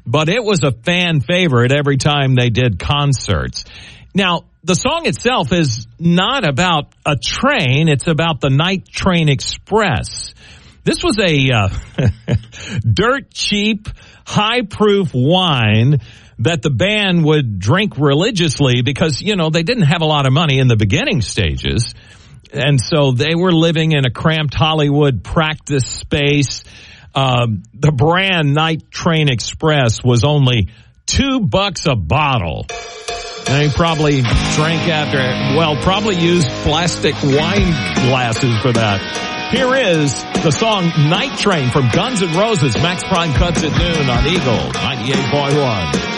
but it was a fan favorite every time they did concerts. Now, the song itself is not about a train. It's about the Night Train Express. This was a dirt cheap, high-proof wine that the band would drink religiously because, you know, they didn't have a lot of money in the beginning stages. And so they were living in a cramped Hollywood practice space. The brand Night Train Express was only $2 a bottle. And he probably drank probably used plastic wine glasses for that. Here is the song Night Train from Guns N' Roses. Max Prime cuts at noon on Eagle 98.1.